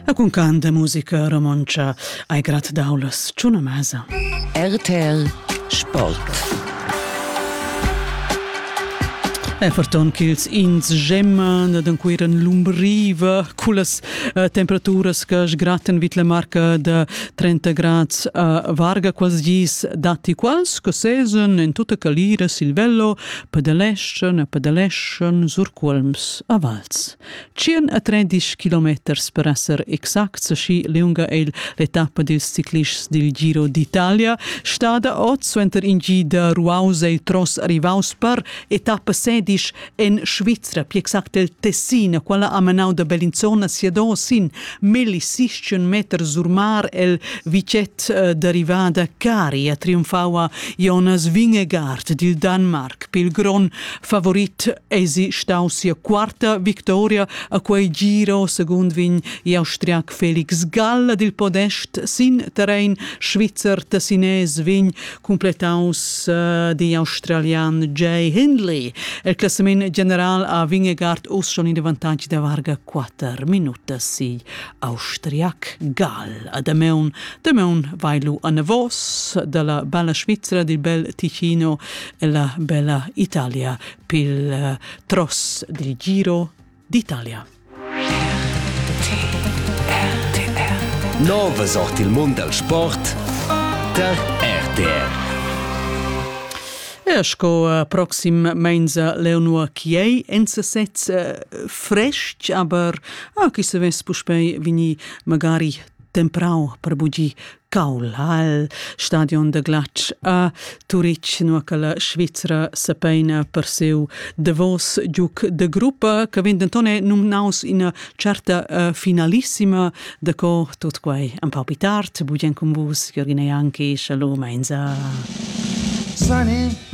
A cun canta musica romancia ai grat daulas Tschuna Masa. RTL Sport. Everton ch'ils ins gemman ad enquiran l'umbriva culas temperaturas che sgratten vit la marca de 30 grads varga quals gis dati quals che sesen in tutta calira silvello pedaleschen sur qualms a vals. 13 kilometers per esser exact, schi lunga è l'etappa dels ciclists del Giro d'Italia, stada 8 enter in gida Ruausei tros arrivaus per etappa 16 in Svizzera, più exact il Tessin, quella a menau da Bellinzona sia sin 1600 metri sur mar el vicet derivada Cari a triunfava Jonas Vingegaard del Danmark, pil gron favorit esi stau sia quarta victoria a quei Giro, secund vin austriac Felix Gall del podest sin terrain Svizzer Tessines vin completaus di australian Jay Hindley. Il classament general a Vingegaard us schon in de vantage de varga 4 minutas si austriac Gall. A demeun vailu a nevos de la bella Svizzera, del bel Ticino e la bella Italia pil tros del Giro d'Italia. Nova sorti il mondo del sport der RTL. Sco proxim mensa Leonor Chiei ensa sez fresh, aber chi se ves puspei vini magari temprau per bugi caul al stadion de Glatsch a Turic no che la Svizzera sapeina per seu de vos giuc de gruppa che vendentone numnaus in a certa finalissima de co tot quei un po' pitart bugien con vos Jorgine anche shalom mensa Sunny